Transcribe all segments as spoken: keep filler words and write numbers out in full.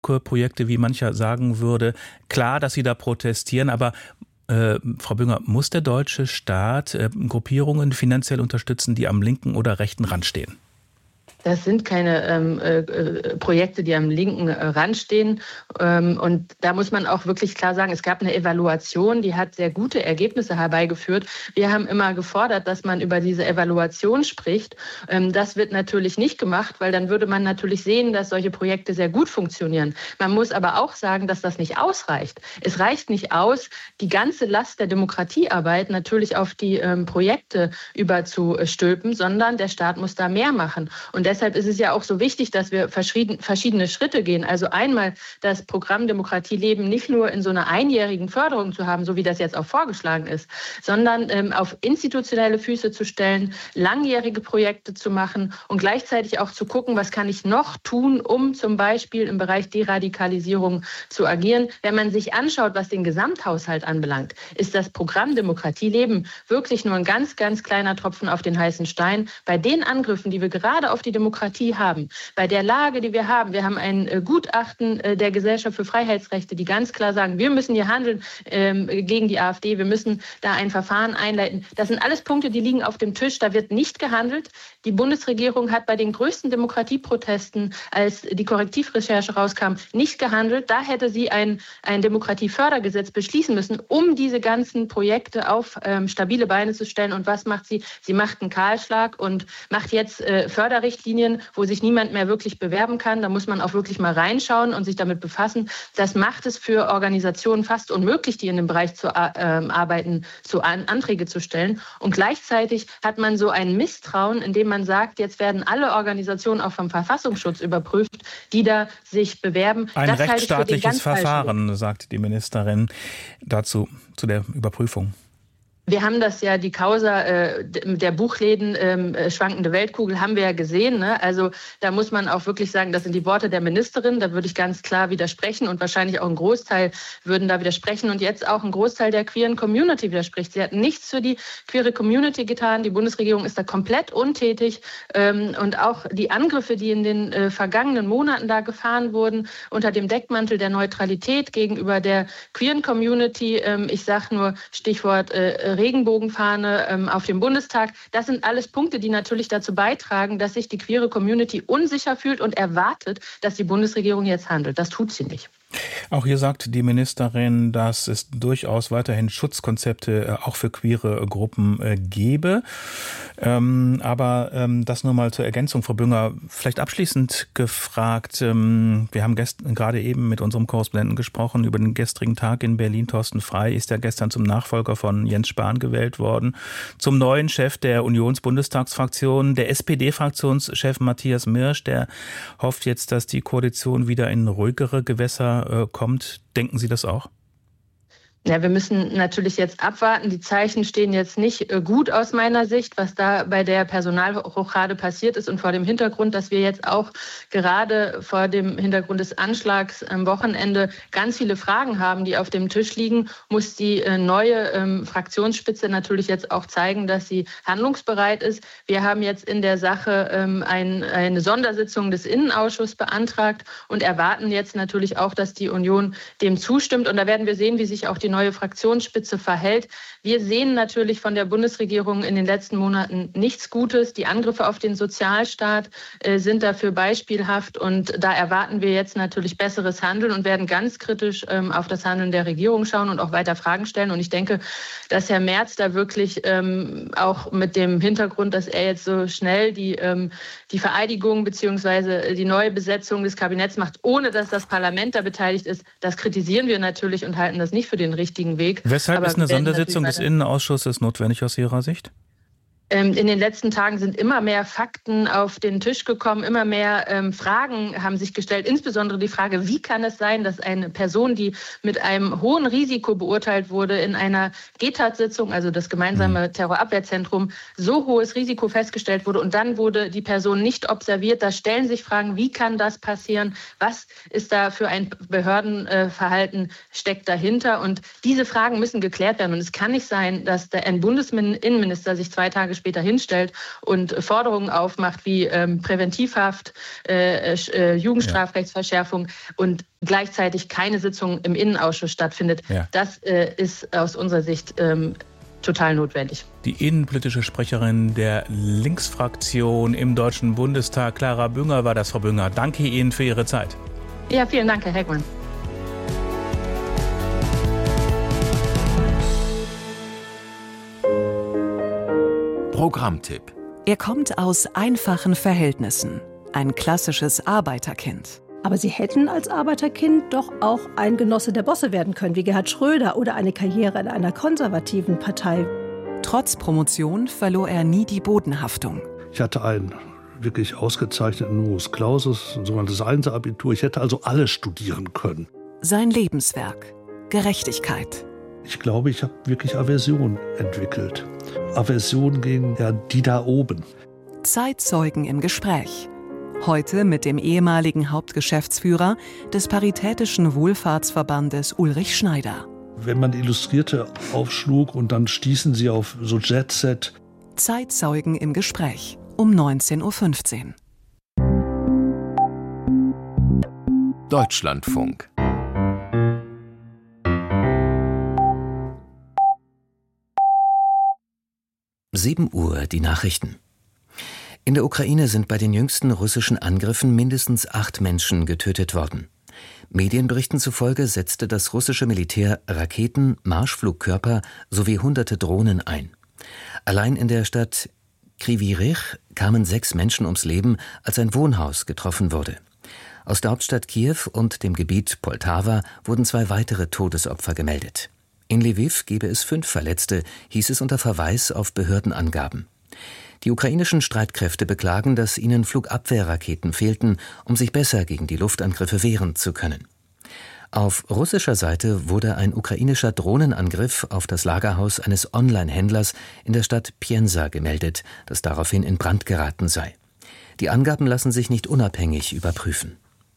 Projekte, wie mancher sagen würde. Klar, dass Sie da protestieren, aber äh, Frau Bünger, muss der deutsche Staat äh, Gruppierungen finanziell unterstützen, die am linken oder rechten Rand stehen? Das sind keine ähm, äh, Projekte, die am linken äh, Rand stehen. Ähm, und da muss man auch wirklich klar sagen, es gab eine Evaluation, die hat sehr gute Ergebnisse herbeigeführt. Wir haben immer gefordert, dass man über diese Evaluation spricht. Ähm, das wird natürlich nicht gemacht, weil dann würde man natürlich sehen, dass solche Projekte sehr gut funktionieren. Man muss aber auch sagen, dass das nicht ausreicht. Es reicht nicht aus, die ganze Last der Demokratiearbeit natürlich auf die ähm, Projekte überzustülpen, sondern der Staat muss da mehr machen. Und deshalb ist es ja auch so wichtig, dass wir verschiedene Schritte gehen. Also einmal das Programm Demokratie leben nicht nur in so einer einjährigen Förderung zu haben, so wie das jetzt auch vorgeschlagen ist, sondern ähm, auf institutionelle Füße zu stellen, langjährige Projekte zu machen und gleichzeitig auch zu gucken, was kann ich noch tun, um zum Beispiel im Bereich Deradikalisierung zu agieren. Wenn man sich anschaut, was den Gesamthaushalt anbelangt, ist das Programm Demokratie leben wirklich nur ein ganz, ganz kleiner Tropfen auf den heißen Stein. Bei den Angriffen, die wir gerade auf die Demokratie haben, bei der Lage, die wir haben. Wir haben ein äh, Gutachten äh, der Gesellschaft für Freiheitsrechte, die ganz klar sagen, wir müssen hier handeln ähm, gegen die AfD, wir müssen da ein Verfahren einleiten. Das sind alles Punkte, die liegen auf dem Tisch, da wird nicht gehandelt. Die Bundesregierung hat bei den größten Demokratieprotesten, als die Korrektivrecherche rauskam, nicht gehandelt. Da hätte sie ein, ein Demokratiefördergesetz beschließen müssen, um diese ganzen Projekte auf ähm, stabile Beine zu stellen. Und was macht sie? Sie macht einen Kahlschlag und macht jetzt äh, Förderrichtlinien, wo sich niemand mehr wirklich bewerben kann. Da muss man auch wirklich mal reinschauen und sich damit befassen. Das macht es für Organisationen fast unmöglich, die in dem Bereich zu äh, arbeiten, zu an, Anträge zu stellen. Und gleichzeitig hat man so ein Misstrauen, indem man sagt, jetzt werden alle Organisationen auch vom Verfassungsschutz überprüft, die da sich bewerben. Ein das rechtsstaatliches Verfahren, sagt die Ministerin dazu, zu der Überprüfung. Wir haben das ja, die Causa äh, der Buchläden äh, schwankende Weltkugel haben wir ja gesehen. Ne? Also da muss man auch wirklich sagen, das sind die Worte der Ministerin. Da würde ich ganz klar widersprechen und wahrscheinlich auch ein Großteil würden da widersprechen und jetzt auch ein Großteil der queeren Community widerspricht. Sie hat nichts für die queere Community getan. Die Bundesregierung ist da komplett untätig. Ähm, und auch die Angriffe, die in den äh, vergangenen Monaten da gefahren wurden, unter dem Deckmantel der Neutralität gegenüber der queeren Community. Ähm, ich sage nur Stichwort äh, Regenbogenfahne ähm, auf dem Bundestag. Das sind alles Punkte, die natürlich dazu beitragen, dass sich die queere Community unsicher fühlt und erwartet, dass die Bundesregierung jetzt handelt. Das tut sie nicht. Auch hier sagt die Ministerin, dass es durchaus weiterhin Schutzkonzepte auch für queere Gruppen gebe. Ähm, aber ähm, das nur mal zur Ergänzung, Frau Bünger. Vielleicht abschließend gefragt, ähm, wir haben gest- gerade eben mit unserem Korrespondenten gesprochen über den gestrigen Tag in Berlin. Thorsten Frey ist ja gestern zum Nachfolger von Jens Spahn gewählt worden, zum neuen Chef der Unionsbundestagsfraktion. Der S P D-Fraktionschef Matthias Mirsch, der hofft jetzt, dass die Koalition wieder in ruhigere Gewässer kommt. Denken Sie das auch? Ja, wir müssen natürlich jetzt abwarten. Die Zeichen stehen jetzt nicht gut aus meiner Sicht, was da bei der Personalhochade passiert ist. Und vor dem Hintergrund, dass wir jetzt auch gerade vor dem Hintergrund des Anschlags am Wochenende ganz viele Fragen haben, die auf dem Tisch liegen, muss die neue ähm, Fraktionsspitze natürlich jetzt auch zeigen, dass sie handlungsbereit ist. Wir haben jetzt in der Sache ähm, ein, eine Sondersitzung des Innenausschusses beantragt und erwarten jetzt natürlich auch, dass die Union dem zustimmt. Und da werden wir sehen, wie sich auch die neue Fraktionsspitze verhält. Wir sehen natürlich von der Bundesregierung in den letzten Monaten nichts Gutes. Die Angriffe auf den Sozialstaat äh, sind dafür beispielhaft und da erwarten wir jetzt natürlich besseres Handeln und werden ganz kritisch ähm, auf das Handeln der Regierung schauen und auch weiter Fragen stellen. Und ich denke, dass Herr Merz da wirklich ähm, auch mit dem Hintergrund, dass er jetzt so schnell die, ähm, die Vereidigung bzw. die neue Besetzung des Kabinetts macht, ohne dass das Parlament da beteiligt ist, das kritisieren wir natürlich und halten das nicht für den richtigen Weg. Weshalb Aber ist eine Sondersitzung des Innenausschusses notwendig aus Ihrer Sicht? In den letzten Tagen sind immer mehr Fakten auf den Tisch gekommen, immer mehr ähm, Fragen haben sich gestellt, insbesondere die Frage, wie kann es sein, dass eine Person, die mit einem hohen Risiko beurteilt wurde, in einer G T A T-Sitzung, also das gemeinsame Terrorabwehrzentrum, so hohes Risiko festgestellt wurde und dann wurde die Person nicht observiert. Da stellen sich Fragen, wie kann das passieren? Was ist da für ein Behördenverhalten steckt dahinter? Und diese Fragen müssen geklärt werden. Und es kann nicht sein, dass der, ein Bundesinnenminister sich zwei Tage später hinstellt und Forderungen aufmacht wie ähm, Präventivhaft, äh, äh, Jugendstrafrechtsverschärfung und gleichzeitig keine Sitzung im Innenausschuss stattfindet, ja. das äh, ist aus unserer Sicht ähm, total notwendig. Die innenpolitische Sprecherin der Linksfraktion im Deutschen Bundestag, Clara Bünger, war das. Frau Bünger, danke Ihnen für Ihre Zeit. Ja, vielen Dank, Herr Heckmann. Programmtipp. Er kommt aus einfachen Verhältnissen. Ein klassisches Arbeiterkind. Aber sie hätten als Arbeiterkind doch auch ein Genosse der Bosse werden können, wie Gerhard Schröder, oder eine Karriere in einer konservativen Partei. Trotz Promotion verlor er nie die Bodenhaftung. Ich hatte einen wirklich ausgezeichneten Numerus Clausus, ein sogenanntes Einser-Abitur. Ich hätte also alles studieren können. Sein Lebenswerk. Gerechtigkeit. Ich glaube, ich habe wirklich Aversion entwickelt. Aversion gegen ja, die da oben. Zeitzeugen im Gespräch. Heute mit dem ehemaligen Hauptgeschäftsführer des Paritätischen Wohlfahrtsverbandes Ulrich Schneider. Wenn man Illustrierte aufschlug und dann stießen sie auf so Jet-Set. Zeitzeugen im Gespräch um neunzehn Uhr fünfzehn. Deutschlandfunk. sieben Uhr, die Nachrichten. In der Ukraine sind bei den jüngsten russischen Angriffen mindestens acht Menschen getötet worden. Medienberichten zufolge setzte das russische Militär Raketen, Marschflugkörper sowie hunderte Drohnen ein. Allein in der Stadt Kryvyi Rih kamen sechs Menschen ums Leben, als ein Wohnhaus getroffen wurde. Aus der Hauptstadt Kiew und dem Gebiet Poltawa wurden zwei weitere Todesopfer gemeldet. In Lviv gebe es fünf Verletzte, hieß es unter Verweis auf Behördenangaben. Die ukrainischen Streitkräfte beklagen, dass ihnen Flugabwehrraketen fehlten, um sich besser gegen die Luftangriffe wehren zu können. Auf russischer Seite wurde ein ukrainischer Drohnenangriff auf das Lagerhaus eines Online-Händlers in der Stadt Pienza gemeldet, das daraufhin in Brand geraten sei. Die Angaben lassen sich nicht unabhängig überprüfen.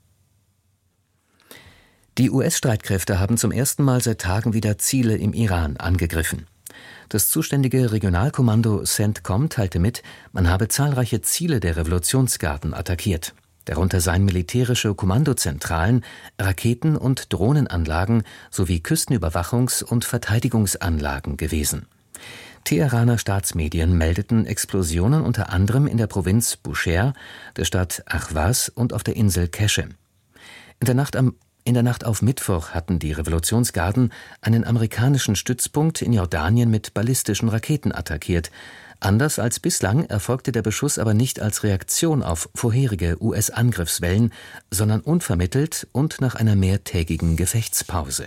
Die U S-Streitkräfte haben zum ersten Mal seit Tagen wieder Ziele im Iran angegriffen. Das zuständige Regionalkommando CENTCOM teilte mit, man habe zahlreiche Ziele der Revolutionsgarden attackiert. Darunter seien militärische Kommandozentralen, Raketen- und Drohnenanlagen sowie Küstenüberwachungs- und Verteidigungsanlagen gewesen. Teheraner Staatsmedien meldeten Explosionen unter anderem in der Provinz Bushehr, der Stadt Ahvaz und auf der Insel Keshem. In der Nacht am In der Nacht auf Mittwoch hatten die Revolutionsgarden einen amerikanischen Stützpunkt in Jordanien mit ballistischen Raketen attackiert. Anders als bislang erfolgte der Beschuss aber nicht als Reaktion auf vorherige U S-Angriffswellen, sondern unvermittelt und nach einer mehrtägigen Gefechtspause.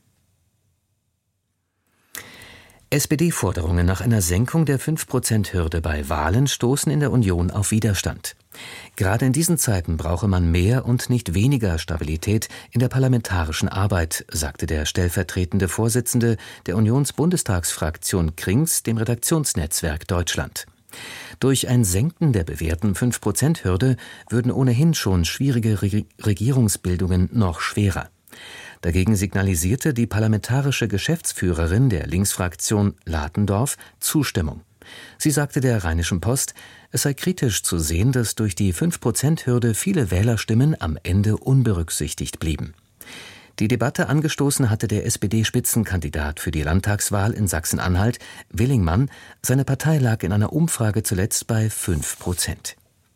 S P D-Forderungen nach einer Senkung der fünf Prozent Hürde bei Wahlen stoßen in der Union auf Widerstand. Gerade in diesen Zeiten brauche man mehr und nicht weniger Stabilität in der parlamentarischen Arbeit, sagte der stellvertretende Vorsitzende der Unionsbundestagsfraktion Krings dem Redaktionsnetzwerk Deutschland. Durch ein Senken der bewährten fünf Prozent Hürde würden ohnehin schon schwierige Re- Regierungsbildungen noch schwerer. Dagegen signalisierte die parlamentarische Geschäftsführerin der Linksfraktion Latendorf Zustimmung. Sie sagte der Rheinischen Post, es sei kritisch zu sehen, dass durch die fünf Prozent Hürde viele Wählerstimmen am Ende unberücksichtigt blieben. Die Debatte angestoßen hatte der S P D-Spitzenkandidat für die Landtagswahl in Sachsen-Anhalt, Willingmann. Seine Partei lag in einer Umfrage zuletzt bei fünf Prozent.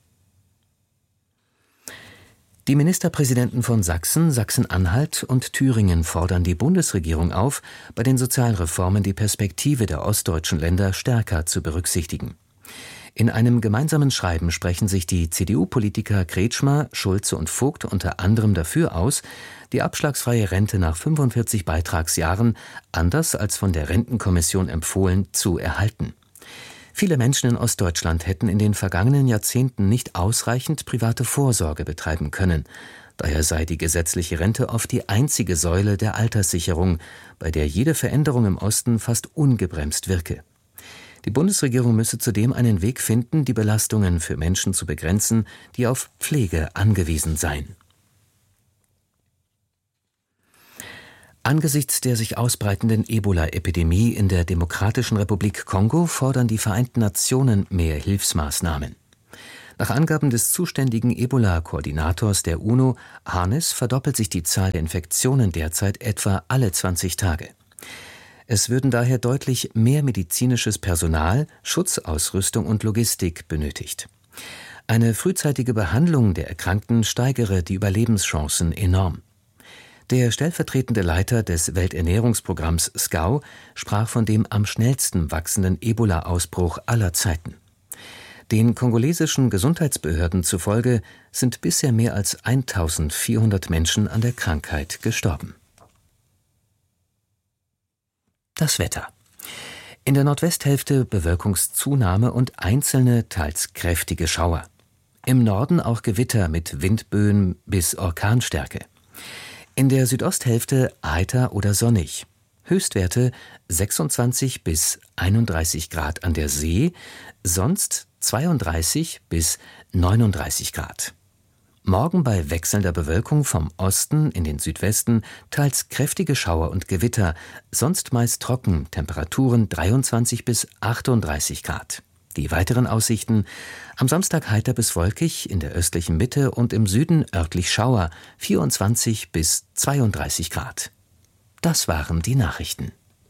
Die Ministerpräsidenten von Sachsen, Sachsen-Anhalt und Thüringen fordern die Bundesregierung auf, bei den Sozialreformen die Perspektive der ostdeutschen Länder stärker zu berücksichtigen. In einem gemeinsamen Schreiben sprechen sich die C D U-Politiker Kretschmer, Schulze und Vogt unter anderem dafür aus, die abschlagsfreie Rente nach fünfundvierzig Beitragsjahren, anders als von der Rentenkommission empfohlen, zu erhalten. Viele Menschen in Ostdeutschland hätten in den vergangenen Jahrzehnten nicht ausreichend private Vorsorge betreiben können. Daher sei die gesetzliche Rente oft die einzige Säule der Alterssicherung, bei der jede Veränderung im Osten fast ungebremst wirke. Die Bundesregierung müsse zudem einen Weg finden, die Belastungen für Menschen zu begrenzen, die auf Pflege angewiesen seien. Angesichts der sich ausbreitenden Ebola-Epidemie in der Demokratischen Republik Kongo fordern die Vereinten Nationen mehr Hilfsmaßnahmen. Nach Angaben des zuständigen Ebola-Koordinators der UNO, Hannes, verdoppelt sich die Zahl der Infektionen derzeit etwa alle zwanzig Tage. Es würden daher deutlich mehr medizinisches Personal, Schutzausrüstung und Logistik benötigt. Eine frühzeitige Behandlung der Erkrankten steigere die Überlebenschancen enorm. Der stellvertretende Leiter des Welternährungsprogramms S C A O sprach von dem am schnellsten wachsenden Ebola-Ausbruch aller Zeiten. Den kongolesischen Gesundheitsbehörden zufolge sind bisher mehr als eintausendvierhundert Menschen an der Krankheit gestorben. Das Wetter. In der Nordwesthälfte Bewölkungszunahme und einzelne, teils kräftige Schauer. Im Norden auch Gewitter mit Windböen bis Orkanstärke. In der Südosthälfte heiter oder sonnig. Höchstwerte sechsundzwanzig bis einunddreißig Grad an der See, sonst zweiunddreißig bis neununddreißig Grad. Morgen bei wechselnder Bewölkung vom Osten in den Südwesten teils kräftige Schauer und Gewitter, sonst meist trocken, Temperaturen dreiundzwanzig bis achtunddreißig Grad. Die weiteren Aussichten: am Samstag heiter bis wolkig, in der östlichen Mitte und im Süden örtlich Schauer, vierundzwanzig bis zweiunddreißig Grad. Das waren die Nachrichten.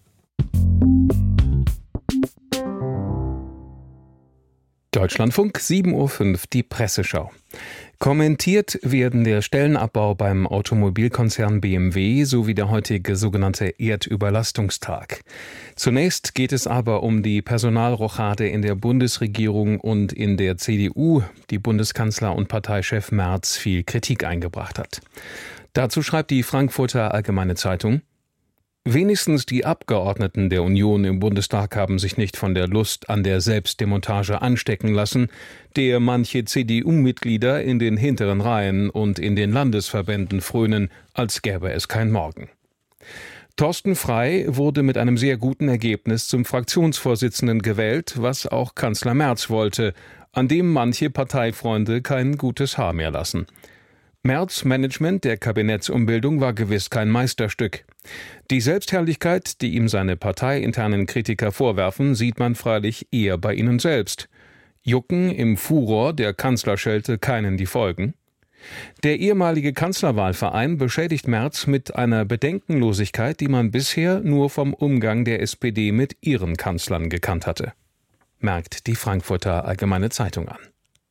Deutschlandfunk, sieben Uhr fünf, die Presseschau. Kommentiert werden der Stellenabbau beim Automobilkonzern B M W sowie der heutige sogenannte Erdüberlastungstag. Zunächst geht es aber um die Personalrochade in der Bundesregierung und in der C D U, die Bundeskanzler und Parteichef Merz viel Kritik eingebracht hat. Dazu schreibt die Frankfurter Allgemeine Zeitung: Wenigstens die Abgeordneten der Union im Bundestag haben sich nicht von der Lust an der Selbstdemontage anstecken lassen, der manche C D U-Mitglieder in den hinteren Reihen und in den Landesverbänden frönen, als gäbe es kein Morgen. Thorsten Frey wurde mit einem sehr guten Ergebnis zum Fraktionsvorsitzenden gewählt, was auch Kanzler Merz wollte, an dem manche Parteifreunde kein gutes Haar mehr lassen. Merz' Management der Kabinettsumbildung war gewiss kein Meisterstück. Die Selbstherrlichkeit, die ihm seine parteiinternen Kritiker vorwerfen, sieht man freilich eher bei ihnen selbst. Jucken im Furor der Kanzlerschelte keinen die Folgen? Der ehemalige Kanzlerwahlverein beschädigt Merz mit einer Bedenkenlosigkeit, die man bisher nur vom Umgang der S P D mit ihren Kanzlern gekannt hatte. Merkt die Frankfurter Allgemeine Zeitung an.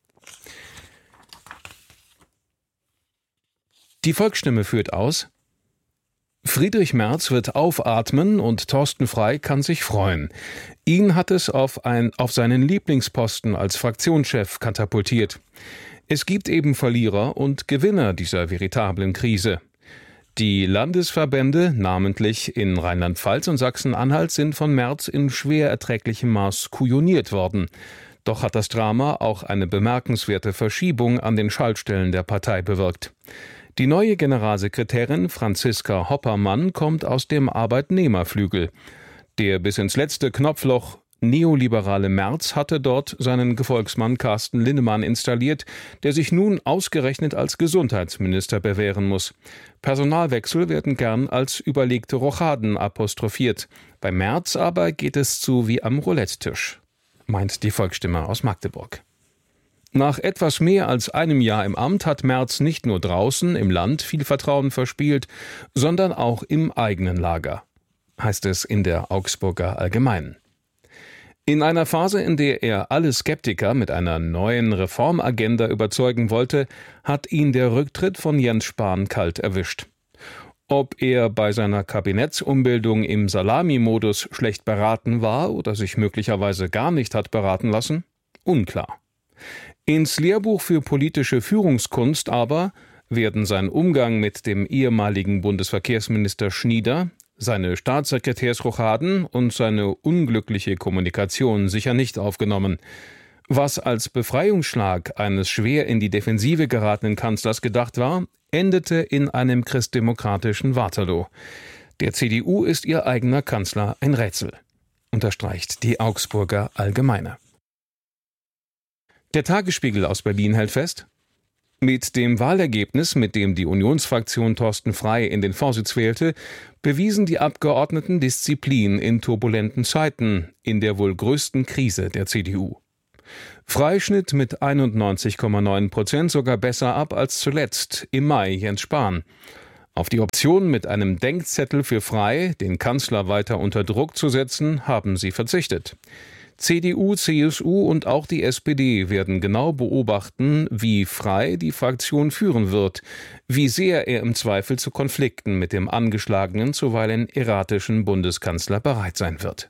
Die Volksstimme führt aus: Friedrich Merz wird aufatmen und Thorsten Frey kann sich freuen. Ihn hat es auf, ein, auf seinen Lieblingsposten als Fraktionschef katapultiert. Es gibt eben Verlierer und Gewinner dieser veritablen Krise. Die Landesverbände, namentlich in Rheinland-Pfalz und Sachsen-Anhalt, sind von Merz in schwer erträglichem Maß kujoniert worden. Doch hat das Drama auch eine bemerkenswerte Verschiebung an den Schaltstellen der Partei bewirkt. Die neue Generalsekretärin Franziska Hoppermann kommt aus dem Arbeitnehmerflügel. Der bis ins letzte Knopfloch neoliberale Merz hatte dort seinen Gefolgsmann Carsten Linnemann installiert, der sich nun ausgerechnet als Gesundheitsminister bewähren muss. Personalwechsel werden gern als überlegte Rochaden apostrophiert. Bei Merz aber geht es zu wie am Roulette-Tisch, meint die Volksstimme aus Magdeburg. Nach etwas mehr als einem Jahr im Amt hat Merz nicht nur draußen im Land viel Vertrauen verspielt, sondern auch im eigenen Lager, heißt es in der Augsburger Allgemeinen. In einer Phase, in der er alle Skeptiker mit einer neuen Reformagenda überzeugen wollte, hat ihn der Rücktritt von Jens Spahn kalt erwischt. Ob er bei seiner Kabinettsumbildung im Salami-Modus schlecht beraten war oder sich möglicherweise gar nicht hat beraten lassen? Unklar. Ins Lehrbuch für politische Führungskunst aber werden sein Umgang mit dem ehemaligen Bundesverkehrsminister Schnieder, seine Staatssekretärsrochaden und seine unglückliche Kommunikation sicher nicht aufgenommen. Was als Befreiungsschlag eines schwer in die Defensive geratenen Kanzlers gedacht war, endete in einem christdemokratischen Waterloo. Der C D U ist ihr eigener Kanzler ein Rätsel, unterstreicht die Augsburger Allgemeine. Der Tagesspiegel aus Berlin hält fest: Mit dem Wahlergebnis, mit dem die Unionsfraktion Thorsten Frey in den Vorsitz wählte, bewiesen die Abgeordneten Disziplin in turbulenten Zeiten, in der wohl größten Krise der C D U. Frey schnitt mit einundneunzig Komma neun Prozent sogar besser ab als zuletzt, im Mai Jens Spahn. Auf die Option, mit einem Denkzettel für Frey den Kanzler weiter unter Druck zu setzen, haben sie verzichtet. C D U, C S U und auch die S P D werden genau beobachten, wie Frey die Fraktion führen wird, wie sehr er im Zweifel zu Konflikten mit dem angeschlagenen, zuweilen erratischen Bundeskanzler bereit sein wird.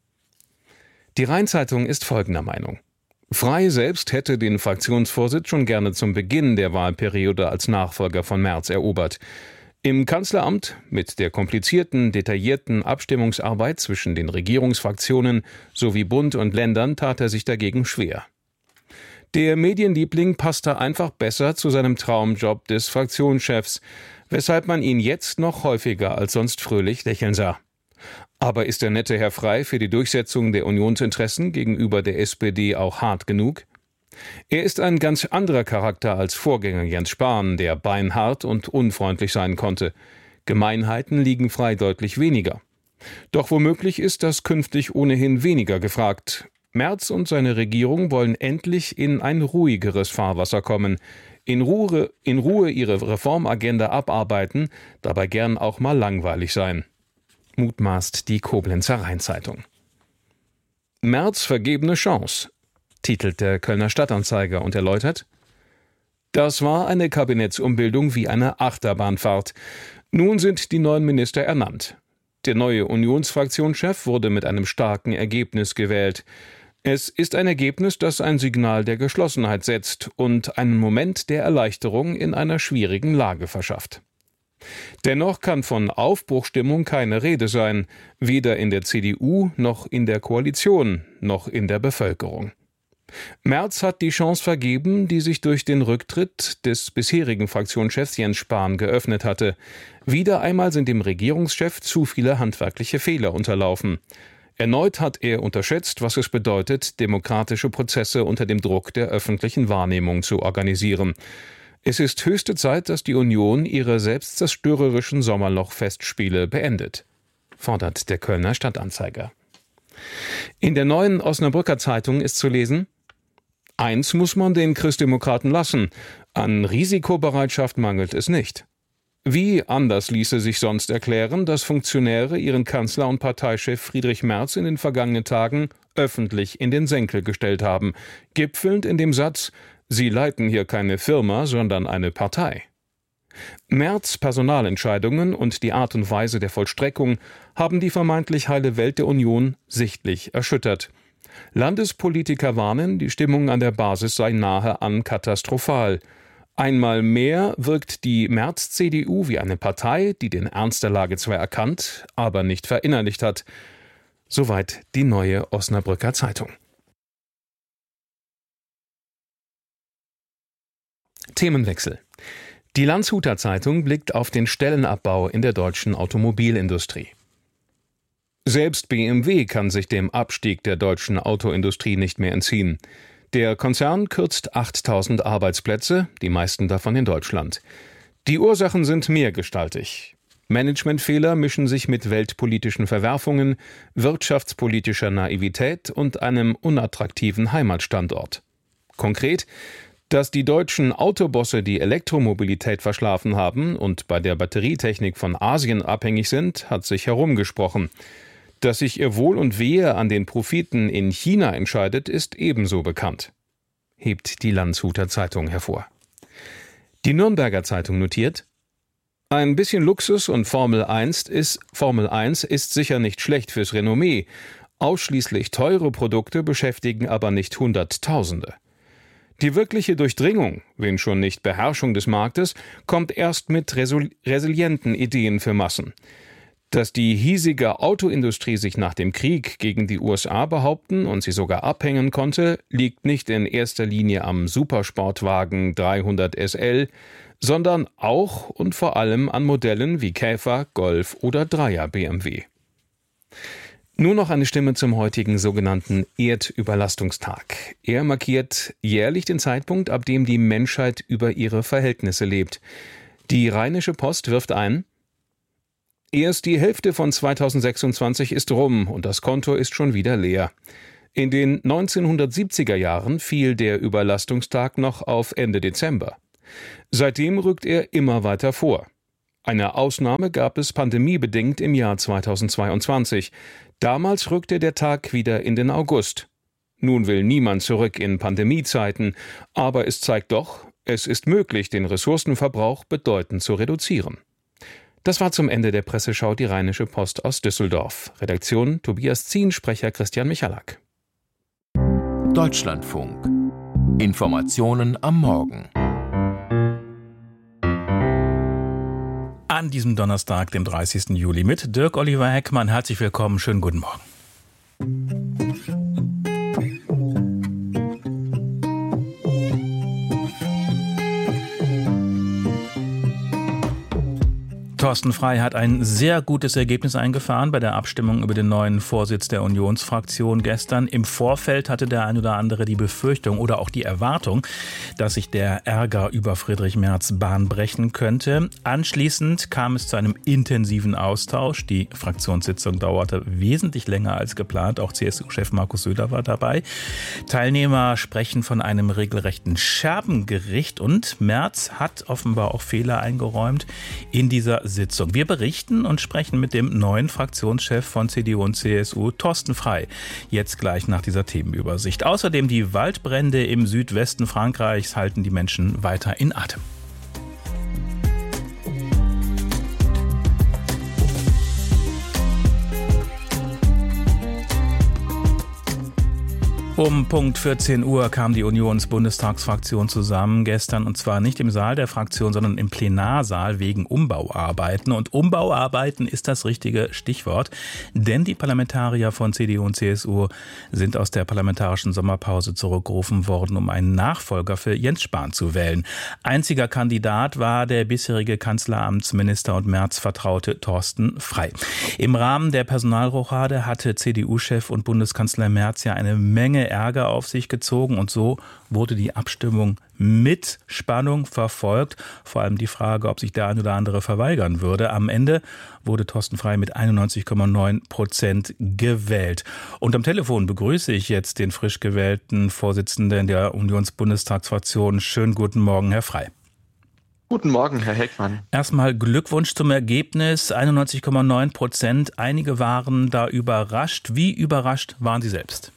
Die Rhein-Zeitung ist folgender Meinung: Frey selbst hätte den Fraktionsvorsitz schon gerne zum Beginn der Wahlperiode als Nachfolger von Merz erobert. Im Kanzleramt, mit der komplizierten, detaillierten Abstimmungsarbeit zwischen den Regierungsfraktionen sowie Bund und Ländern, tat er sich dagegen schwer. Der Medienliebling passte einfach besser zu seinem Traumjob des Fraktionschefs, weshalb man ihn jetzt noch häufiger als sonst fröhlich lächeln sah. Aber ist der nette Herr Frey für die Durchsetzung der Unionsinteressen gegenüber der S P D auch hart genug? Er ist ein ganz anderer Charakter als Vorgänger Jens Spahn, der beinhart und unfreundlich sein konnte. Gemeinheiten liegen Frey deutlich weniger. Doch womöglich ist das künftig ohnehin weniger gefragt. Merz und seine Regierung wollen endlich in ein ruhigeres Fahrwasser kommen, in Ruhe, in Ruhe ihre Reformagenda abarbeiten, dabei gern auch mal langweilig sein. Mutmaßt die Koblenzer Rhein-Zeitung. Merz vergebene Chance, titelt der Kölner Stadtanzeiger und erläutert: Das war eine Kabinettsumbildung wie eine Achterbahnfahrt. Nun sind die neuen Minister ernannt. Der neue Unionsfraktionschef wurde mit einem starken Ergebnis gewählt. Es ist ein Ergebnis, das ein Signal der Geschlossenheit setzt und einen Moment der Erleichterung in einer schwierigen Lage verschafft. Dennoch kann von Aufbruchstimmung keine Rede sein, weder in der C D U noch in der Koalition noch in der Bevölkerung. Merz hat die Chance vergeben, die sich durch den Rücktritt des bisherigen Fraktionschefs Jens Spahn geöffnet hatte. Wieder einmal sind dem Regierungschef zu viele handwerkliche Fehler unterlaufen. Erneut hat er unterschätzt, was es bedeutet, demokratische Prozesse unter dem Druck der öffentlichen Wahrnehmung zu organisieren. Es ist höchste Zeit, dass die Union ihre selbstzerstörerischen Sommerloch-Festspiele beendet, fordert der Kölner Stadtanzeiger. In der Neuen Osnabrücker Zeitung ist zu lesen: Eins muss man den Christdemokraten lassen: An Risikobereitschaft mangelt es nicht. Wie anders ließe sich sonst erklären, dass Funktionäre ihren Kanzler und Parteichef Friedrich Merz in den vergangenen Tagen öffentlich in den Senkel gestellt haben, gipfelnd in dem Satz: Sie leiten hier keine Firma, sondern eine Partei. Merz' Personalentscheidungen und die Art und Weise der Vollstreckung haben die vermeintlich heile Welt der Union sichtlich erschüttert. Landespolitiker warnen, die Stimmung an der Basis sei nahe an katastrophal. Einmal mehr wirkt die Merz-C D U wie eine Partei, die den Ernst der Lage zwar erkannt, aber nicht verinnerlicht hat. Soweit die Neue Osnabrücker Zeitung. Themenwechsel. Die Landshuter Zeitung blickt auf den Stellenabbau in der deutschen Automobilindustrie. Selbst B M W kann sich dem Abstieg der deutschen Autoindustrie nicht mehr entziehen. Der Konzern kürzt achttausend Arbeitsplätze, die meisten davon in Deutschland. Die Ursachen sind mehrgestaltig. Managementfehler mischen sich mit weltpolitischen Verwerfungen, wirtschaftspolitischer Naivität und einem unattraktiven Heimatstandort. Konkret: Dass die deutschen Autobosse die Elektromobilität verschlafen haben und bei der Batterietechnik von Asien abhängig sind, hat sich herumgesprochen. Dass sich ihr Wohl und Wehe an den Profiten in China entscheidet, ist ebenso bekannt, hebt die Landshuter Zeitung hervor. Die Nürnberger Zeitung notiert: Ein bisschen Luxus und Formel eins ist, Formel eins ist sicher nicht schlecht fürs Renommee. Ausschließlich teure Produkte beschäftigen aber nicht Hunderttausende. Die wirkliche Durchdringung, wenn schon nicht Beherrschung des Marktes, kommt erst mit resil- resilienten Ideen für Massen. Dass die hiesige Autoindustrie sich nach dem Krieg gegen die U S A behaupten und sie sogar abhängen konnte, liegt nicht in erster Linie am Supersportwagen dreihundert S L, sondern auch und vor allem an Modellen wie Käfer, Golf oder Dreier B M W. Nur noch eine Stimme zum heutigen sogenannten Erdüberlastungstag. Er markiert jährlich den Zeitpunkt, ab dem die Menschheit über ihre Verhältnisse lebt. Die Rheinische Post wirft ein: Erst die Hälfte von zweitausendsechsundzwanzig ist rum und das Konto ist schon wieder leer. In den neunzehnhundertsiebziger Jahren fiel der Überlastungstag noch auf Ende Dezember. Seitdem rückt er immer weiter vor. Eine Ausnahme gab es pandemiebedingt im Jahr zweitausendzweiundzwanzig. Damals rückte der Tag wieder in den August. Nun will niemand zurück in Pandemiezeiten, aber es zeigt doch, es ist möglich, den Ressourcenverbrauch bedeutend zu reduzieren. Das war zum Ende der Presseschau die Rheinische Post aus Düsseldorf. Redaktion Tobias Zien, Sprecher Christian Michalak. Deutschlandfunk. Informationen am Morgen. An diesem Donnerstag, dem dreißigsten Juli, mit Dirk Oliver Heckmann. Herzlich willkommen, schönen guten Morgen. Thorsten Frey hat ein sehr gutes Ergebnis eingefahren bei der Abstimmung über den neuen Vorsitz der Unionsfraktion gestern. Im Vorfeld hatte der ein oder andere die Befürchtung oder auch die Erwartung, dass sich der Ärger über Friedrich Merz Bahn brechen könnte. Anschließend kam es zu einem intensiven Austausch. Die Fraktionssitzung dauerte wesentlich länger als geplant. Auch C S U-Chef Markus Söder war dabei. Teilnehmer sprechen von einem regelrechten Scherbengericht und Merz hat offenbar auch Fehler eingeräumt in dieser Sitzung. Wir berichten und sprechen mit dem neuen Fraktionschef von C D U und C S U, Thorsten Frey, jetzt gleich nach dieser Themenübersicht. Außerdem die Waldbrände im Südwesten Frankreichs halten die Menschen weiter in Atem. Um Punkt vierzehn Uhr kam die Unions-Bundestagsfraktion zusammen gestern, und zwar nicht im Saal der Fraktion, sondern im Plenarsaal wegen Umbauarbeiten. Und Umbauarbeiten ist das richtige Stichwort, denn die Parlamentarier von C D U und C S U sind aus der parlamentarischen Sommerpause zurückgerufen worden, um einen Nachfolger für Jens Spahn zu wählen. Einziger Kandidat war der bisherige Kanzleramtsminister und Merz-Vertraute Thorsten Frey. Im Rahmen der Personalrochade hatte C D U-Chef und Bundeskanzler Merz ja eine Menge Ärger auf sich gezogen, und so wurde die Abstimmung mit Spannung verfolgt. Vor allem die Frage, ob sich der ein oder andere verweigern würde. Am Ende wurde Thorsten Frey mit einundneunzig Komma neun Prozent gewählt. Und am Telefon begrüße ich jetzt den frisch gewählten Vorsitzenden der Unions-Bundestagsfraktion. Schönen guten Morgen, Herr Frey. Guten Morgen, Herr Heckmann. Erstmal Glückwunsch zum Ergebnis, einundneunzig Komma neun Prozent. Einige waren da überrascht. Wie überrascht waren Sie selbst?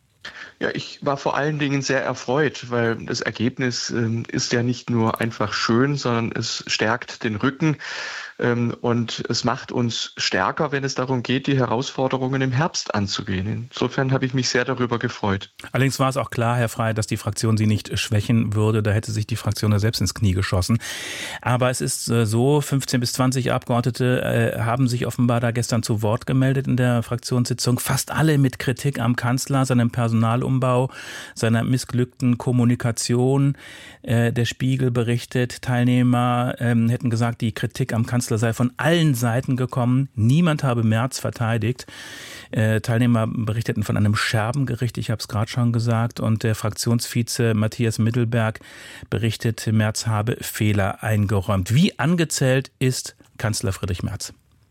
Ja, ich war vor allen Dingen sehr erfreut, weil das Ergebnis ähm, ist ja nicht nur einfach schön, sondern es stärkt den Rücken ähm, und es macht uns stärker, wenn es darum geht, die Herausforderungen im Herbst anzugehen. Insofern habe ich mich sehr darüber gefreut. Allerdings war es auch klar, Herr Frey, dass die Fraktion Sie nicht schwächen würde. Da hätte sich die Fraktion ja selbst ins Knie geschossen. Aber es ist äh, so, fünfzehn bis zwanzig Abgeordnete äh, haben sich offenbar da gestern zu Wort gemeldet in der Fraktionssitzung. Fast alle mit Kritik am Kanzler, seinem Personalumbau, seiner missglückten Kommunikation. Äh, der Spiegel berichtet, Teilnehmer ähm, hätten gesagt, die Kritik am Kanzler sei von allen Seiten gekommen. Niemand habe Merz verteidigt. Äh, Teilnehmer berichteten von einem Scherbengericht, ich habe es gerade schon gesagt. Und der Fraktionsvize Matthias Mittelberg berichtet, Merz habe Fehler eingeräumt. Wie angezählt ist Kanzler Friedrich Merz?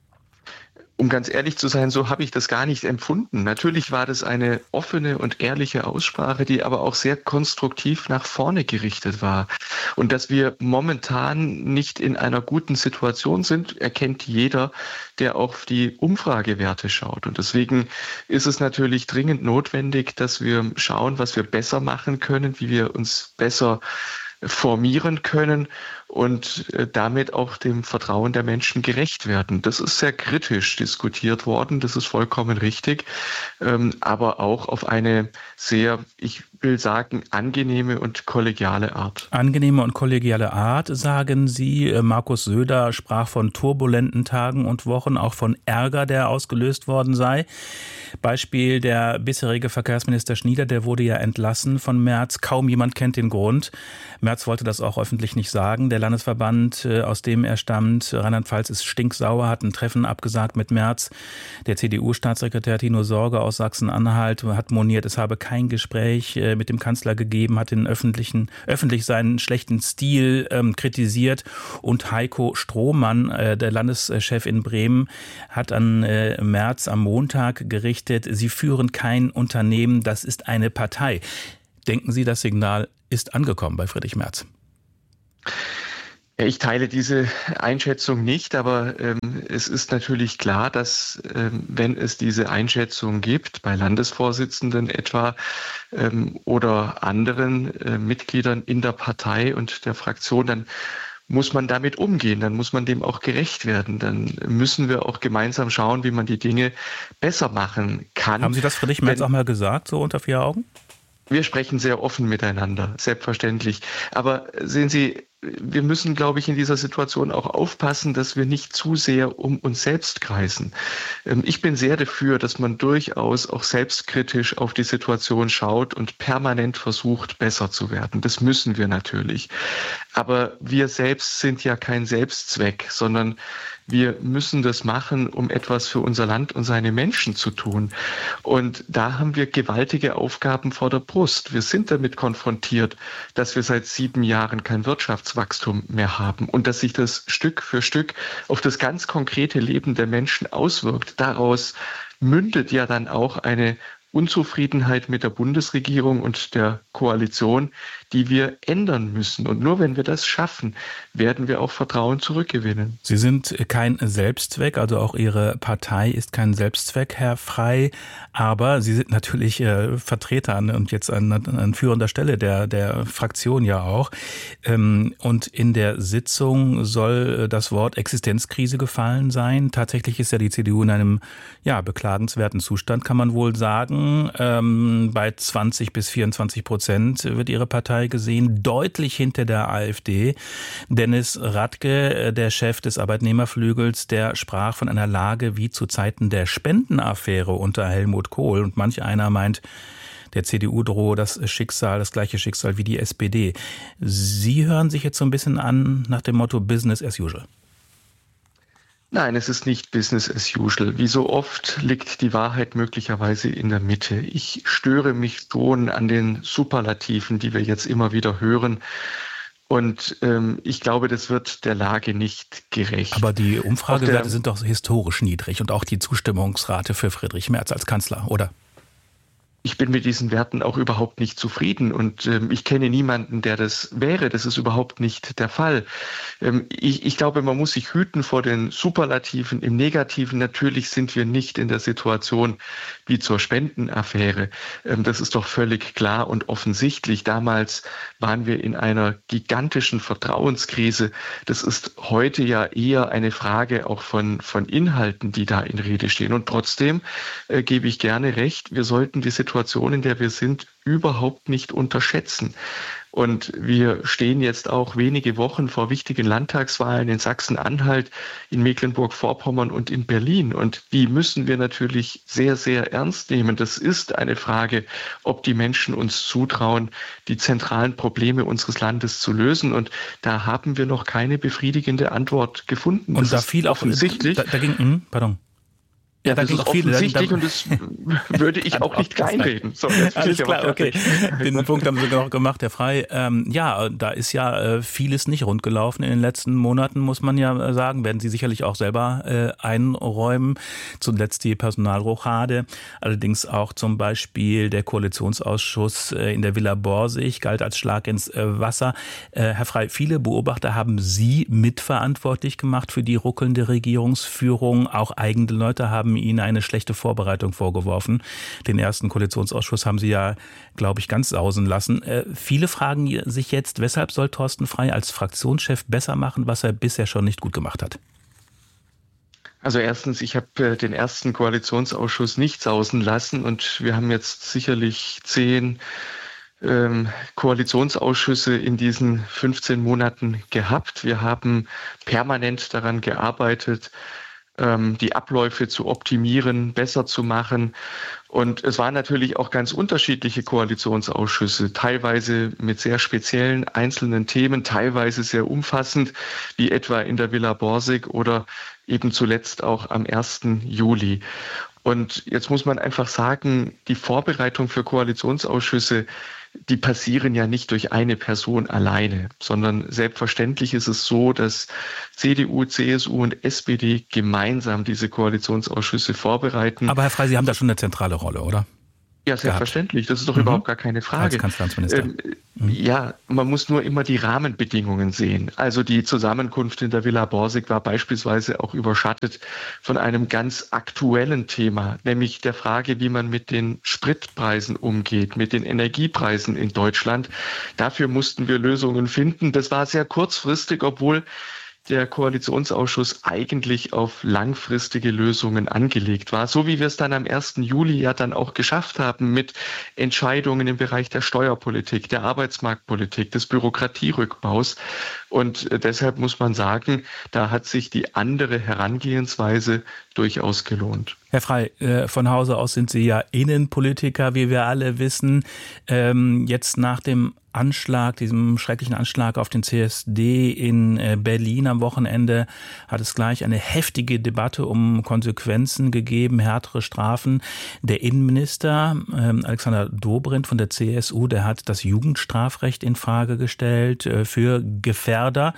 Um ganz ehrlich zu sein, so habe ich das gar nicht empfunden. Natürlich war das eine offene und ehrliche Aussprache, die aber auch sehr konstruktiv nach vorne gerichtet war. Und dass wir momentan nicht in einer guten Situation sind, erkennt jeder, der auch auf die Umfragewerte schaut. Und deswegen ist es natürlich dringend notwendig, dass wir schauen, was wir besser machen können, wie wir uns besser formieren können und damit auch dem Vertrauen der Menschen gerecht werden. Das ist sehr kritisch diskutiert worden, das ist vollkommen richtig, aber auch auf eine sehr, ich will sagen, angenehme und kollegiale Art. Angenehme und kollegiale Art, sagen Sie. Markus Söder sprach von turbulenten Tagen und Wochen, auch von Ärger, der ausgelöst worden sei. Beispiel der bisherige Verkehrsminister Schnieder, der wurde ja entlassen von Merz. Kaum jemand kennt den Grund. Merz wollte das auch öffentlich nicht sagen. Der Landesverband, aus dem er stammt. Rheinland-Pfalz ist stinksauer, hat ein Treffen abgesagt mit Merz. Der C D U-Staatssekretär Tino Sorge aus Sachsen-Anhalt hat moniert, es habe kein Gespräch mit dem Kanzler gegeben, hat den öffentlichen, öffentlich seinen schlechten Stil ähm, kritisiert. Und Heiko Strohmann, äh, der Landeschef in Bremen, hat an äh, Merz am Montag gerichtet, Sie führen kein Unternehmen, das ist eine Partei. Denken Sie, das Signal ist angekommen bei Friedrich Merz? Ja, ich teile diese Einschätzung nicht, aber ähm, es ist natürlich klar, dass ähm, wenn es diese Einschätzung gibt, bei Landesvorsitzenden etwa ähm, oder anderen äh, Mitgliedern in der Partei und der Fraktion, dann muss man damit umgehen, dann muss man dem auch gerecht werden. Dann müssen wir auch gemeinsam schauen, wie man die Dinge besser machen kann. Haben Sie das Friedrich Merz auch mal gesagt, so unter vier Augen? Wir sprechen sehr offen miteinander, selbstverständlich. Aber sehen Sie, wir müssen, glaube ich, in dieser Situation auch aufpassen, dass wir nicht zu sehr um uns selbst kreisen. Ich bin sehr dafür, dass man durchaus auch selbstkritisch auf die Situation schaut und permanent versucht, besser zu werden. Das müssen wir natürlich. Aber wir selbst sind ja kein Selbstzweck, sondern wir müssen das machen, um etwas für unser Land und seine Menschen zu tun. Und da haben wir gewaltige Aufgaben vor der Brust. Wir sind damit konfrontiert, dass wir seit sieben Jahren kein Wirtschaftswachstum mehr haben und dass sich das Stück für Stück auf das ganz konkrete Leben der Menschen auswirkt. Daraus mündet ja dann auch eine Unzufriedenheit mit der Bundesregierung und der Koalition, die wir ändern müssen. Und nur wenn wir das schaffen, werden wir auch Vertrauen zurückgewinnen. Sie sind kein Selbstzweck, also auch Ihre Partei ist kein Selbstzweck, Herr Frey. Aber Sie sind natürlich äh, Vertreter an, und jetzt an, an führender Stelle der, der Fraktion ja auch. Ähm, und in der Sitzung soll das Wort Existenzkrise gefallen sein. Tatsächlich ist ja die C D U in einem ja, beklagenswerten Zustand, kann man wohl sagen. Ähm, bei zwanzig bis vierundzwanzig Prozent wird Ihre Partei gesehen, deutlich hinter der AfD. Dennis Radke, der Chef des Arbeitnehmerflügels, der sprach von einer Lage wie zu Zeiten der Spendenaffäre unter Helmut Kohl. Und manch einer meint, der C D U drohe das Schicksal, das gleiche Schicksal wie die S P D. Sie hören sich jetzt so ein bisschen an nach dem Motto Business as usual. Nein, es ist nicht Business as usual. Wie so oft liegt die Wahrheit möglicherweise in der Mitte. Ich störe mich schon an den Superlativen, die wir jetzt immer wieder hören. Und ähm, ich glaube, das wird der Lage nicht gerecht. Aber die Umfragewerte sind doch historisch niedrig und auch die Zustimmungsrate für Friedrich Merz als Kanzler, oder? Ich bin mit diesen Werten auch überhaupt nicht zufrieden und ähm, ich kenne niemanden, der das wäre. Das ist überhaupt nicht der Fall. Ähm, ich, ich glaube, man muss sich hüten vor den Superlativen. Im Negativen natürlich sind wir nicht in der Situation wie zur Spendenaffäre. Ähm, das ist doch völlig klar und offensichtlich. Damals waren wir in einer gigantischen Vertrauenskrise. Das ist heute ja eher eine Frage auch von, von Inhalten, die da in Rede stehen. Und trotzdem äh, gebe ich gerne recht, wir sollten die Situation, in der wir sind, überhaupt nicht unterschätzen. Und wir stehen jetzt auch wenige Wochen vor wichtigen Landtagswahlen in Sachsen-Anhalt, in Mecklenburg-Vorpommern und in Berlin. Und die müssen wir natürlich sehr, sehr ernst nehmen. Das ist eine Frage, ob die Menschen uns zutrauen, die zentralen Probleme unseres Landes zu lösen. Und da haben wir noch keine befriedigende Antwort gefunden. Und das da fiel auch offensichtlich. Da, da ging, mh, pardon. Ja, das ist offensichtlich und das würde ich auch nicht kleinreden. So, alles klar, okay. Den Punkt haben Sie noch gemacht, Herr Frey. Ähm, ja, da ist ja äh, vieles nicht rund gelaufen in den letzten Monaten, muss man ja sagen. Werden Sie sicherlich auch selber äh, einräumen. Zuletzt die Personalrochade. Allerdings auch zum Beispiel der Koalitionsausschuss äh, in der Villa Borsig galt als Schlag ins äh, Wasser. Äh, Herr Frey, viele Beobachter haben Sie mitverantwortlich gemacht für die ruckelnde Regierungsführung. Auch eigene Leute haben Ihnen eine schlechte Vorbereitung vorgeworfen. Den ersten Koalitionsausschuss haben Sie ja, glaube ich, ganz sausen lassen. Äh, viele fragen sich jetzt, weshalb soll Thorsten Frey als Fraktionschef besser machen, was er bisher schon nicht gut gemacht hat? Also erstens, ich habe äh, den ersten Koalitionsausschuss nicht sausen lassen und wir haben jetzt sicherlich zehn ähm, Koalitionsausschüsse in diesen fünfzehn Monaten gehabt. Wir haben permanent daran gearbeitet, ähm, die Abläufe zu optimieren, besser zu machen. Und es waren natürlich auch ganz unterschiedliche Koalitionsausschüsse, teilweise mit sehr speziellen einzelnen Themen, teilweise sehr umfassend, wie etwa in der Villa Borsig oder eben zuletzt auch am ersten Juli. Und jetzt muss man einfach sagen, die Vorbereitung für Koalitionsausschüsse, die passieren ja nicht durch eine Person alleine, sondern selbstverständlich ist es so, dass C D U, C S U und S P D gemeinsam diese Koalitionsausschüsse vorbereiten. Aber Herr Frey, Sie haben da schon eine zentrale Rolle, oder? Ja, selbstverständlich. Das ist doch mhm. überhaupt gar keine Frage. Als Kanzleramtsminister. Ähm, mhm. Ja, man muss nur immer die Rahmenbedingungen sehen. Also die Zusammenkunft in der Villa Borsig war beispielsweise auch überschattet von einem ganz aktuellen Thema, nämlich der Frage, wie man mit den Spritpreisen umgeht, mit den Energiepreisen in Deutschland. Dafür mussten wir Lösungen finden. Das war sehr kurzfristig, obwohl der Koalitionsausschuss eigentlich auf langfristige Lösungen angelegt war, so wie wir es dann am ersten Juli ja dann auch geschafft haben mit Entscheidungen im Bereich der Steuerpolitik, der Arbeitsmarktpolitik, des Bürokratierückbaus. Und deshalb muss man sagen, da hat sich die andere Herangehensweise durchaus gelohnt. Herr Frey, von Hause aus sind Sie ja Innenpolitiker, wie wir alle wissen. Jetzt nach dem Anschlag, diesem schrecklichen Anschlag auf den C S D in Berlin am Wochenende, hat es gleich eine heftige Debatte um Konsequenzen gegeben, härtere Strafen. Der Innenminister Alexander Dobrindt von der C S U, der hat das Jugendstrafrecht in Frage gestellt für Gefährder.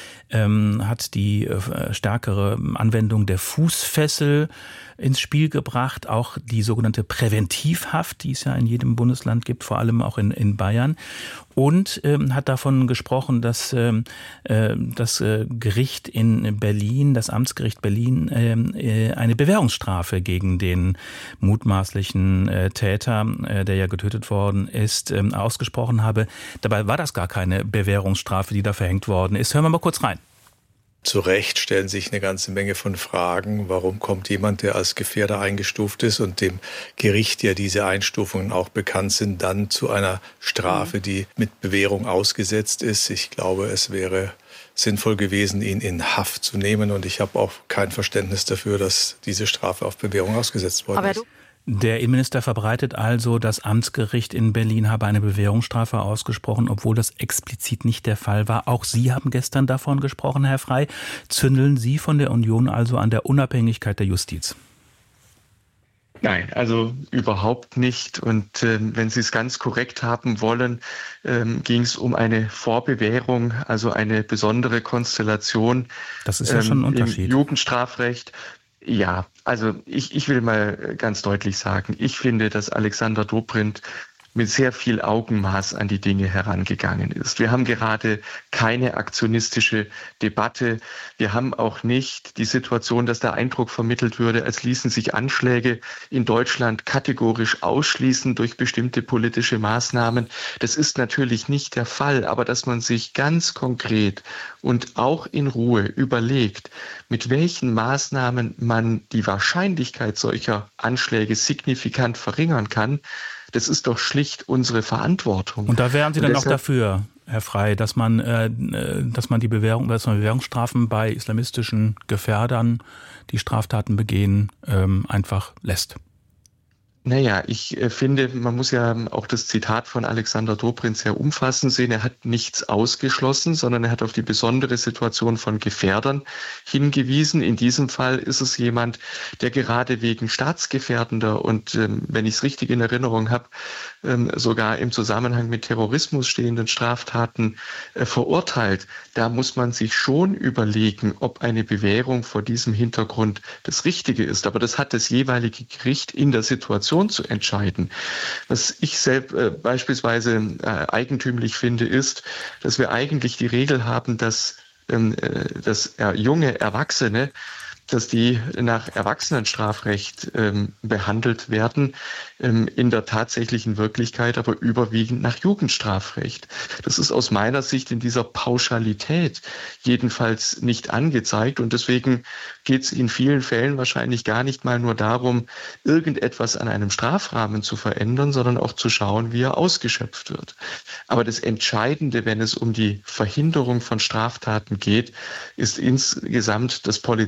Ähm, hat die äh, stärkere Anwendung der Fußfessel ins Spiel gebracht, auch die sogenannte Präventivhaft, die es ja in jedem Bundesland gibt, vor allem auch in, in Bayern. Und ähm, hat davon gesprochen, dass ähm, äh, das äh, Gericht in Berlin, das Amtsgericht Berlin, äh, eine Bewährungsstrafe gegen den mutmaßlichen äh, Täter, äh, der ja getötet worden ist, äh, ausgesprochen habe. Dabei war das gar keine Bewährungsstrafe, die da verhängt worden ist. Hören wir mal kurz rein. Zu Recht stellen sich eine ganze Menge von Fragen. Warum kommt jemand, der als Gefährder eingestuft ist und dem Gericht ja diese Einstufungen auch bekannt sind, dann zu einer Strafe, die mit Bewährung ausgesetzt ist? Ich glaube, es wäre sinnvoll gewesen, ihn in Haft zu nehmen. Und ich habe auch kein Verständnis dafür, dass diese Strafe auf Bewährung ausgesetzt worden ist. Der Innenminister verbreitet also, das Amtsgericht in Berlin habe eine Bewährungsstrafe ausgesprochen, obwohl das explizit nicht der Fall war. Auch Sie haben gestern davon gesprochen, Herr Frey. Zündeln Sie von der Union also an der Unabhängigkeit der Justiz? Nein, also überhaupt nicht. Und äh, wenn Sie es ganz korrekt haben wollen, ähm, ging es um eine Vorbewährung, also eine besondere Konstellation. Das ist ja schon ein Unterschied. Im Jugendstrafrecht. Ja, also ich, ich will mal ganz deutlich sagen, ich finde, dass Alexander Dobrindt mit sehr viel Augenmaß an die Dinge herangegangen ist. Wir haben gerade keine aktionistische Debatte. Wir haben auch nicht die Situation, dass der Eindruck vermittelt würde, als ließen sich Anschläge in Deutschland kategorisch ausschließen durch bestimmte politische Maßnahmen. Das ist natürlich nicht der Fall, aber dass man sich ganz konkret und auch in Ruhe überlegt, mit welchen Maßnahmen man die Wahrscheinlichkeit solcher Anschläge signifikant verringern kann, das ist doch schlicht unsere Verantwortung. Und da wären Sie dann auch dafür, Herr Frey, dass man, äh, dass man die Bewährung, dass man Bewährungsstrafen bei islamistischen Gefährdern, die Straftaten begehen, ähm, einfach lässt? Naja, ich äh, finde, man muss ja auch das Zitat von Alexander Dobrindt sehr umfassend sehen. Er hat nichts ausgeschlossen, sondern er hat auf die besondere Situation von Gefährdern hingewiesen. In diesem Fall ist es jemand, der gerade wegen staatsgefährdender und, ähm, wenn ich es richtig in Erinnerung habe, ähm, sogar im Zusammenhang mit Terrorismus stehenden Straftaten äh, verurteilt. Da muss man sich schon überlegen, ob eine Bewährung vor diesem Hintergrund das Richtige ist. Aber das hat das jeweilige Gericht in der Situation zu entscheiden. Was ich selbst äh, beispielsweise äh, eigentümlich finde, ist, dass wir eigentlich die Regel haben, dass, ähm, äh, dass äh, junge Erwachsene, dass die nach Erwachsenenstrafrecht ähm, behandelt werden, ähm, in der tatsächlichen Wirklichkeit aber überwiegend nach Jugendstrafrecht. Das ist aus meiner Sicht in dieser Pauschalität jedenfalls nicht angezeigt und deswegen geht es in vielen Fällen wahrscheinlich gar nicht mal nur darum, irgendetwas an einem Strafrahmen zu verändern, sondern auch zu schauen, wie er ausgeschöpft wird. Aber das Entscheidende, wenn es um die Verhinderung von Straftaten geht, ist insgesamt das Polizeirecht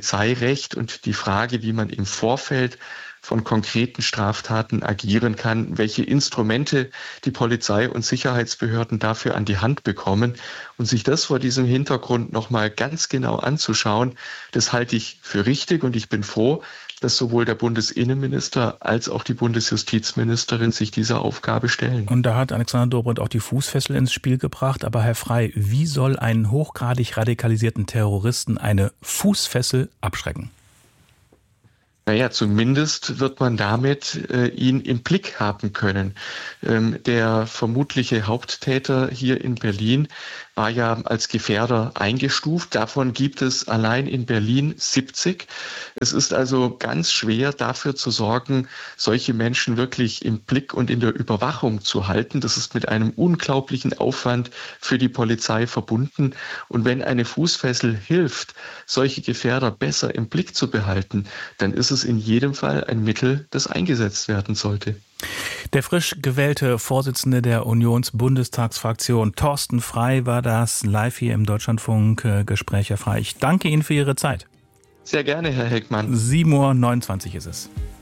Recht und die Frage, wie man im Vorfeld von konkreten Straftaten agieren kann, welche Instrumente die Polizei und Sicherheitsbehörden dafür an die Hand bekommen. Und sich das vor diesem Hintergrund nochmal ganz genau anzuschauen, das halte ich für richtig und ich bin froh, dass sowohl der Bundesinnenminister als auch die Bundesjustizministerin sich dieser Aufgabe stellen. Und da hat Alexander Dobrindt auch die Fußfessel ins Spiel gebracht. Aber Herr Frey, wie soll einen hochgradig radikalisierten Terroristen eine Fußfessel abschrecken? Naja, zumindest wird man damit äh, ihn im Blick haben können. Ähm, der vermutliche Haupttäter hier in Berlin war ja als Gefährder eingestuft. Davon gibt es allein in Berlin siebzig. Es ist also ganz schwer, dafür zu sorgen, solche Menschen wirklich im Blick und in der Überwachung zu halten. Das ist mit einem unglaublichen Aufwand für die Polizei verbunden. Und wenn eine Fußfessel hilft, solche Gefährder besser im Blick zu behalten, dann ist es in jedem Fall ein Mittel, das eingesetzt werden sollte. Der frisch gewählte Vorsitzende der Unionsbundestagsfraktion, Thorsten Frey, war das live hier im Deutschlandfunk Gespräch. Herr Frey, ich danke Ihnen für Ihre Zeit. Sehr gerne, Herr Heckmann. sieben Uhr neunundzwanzig ist es.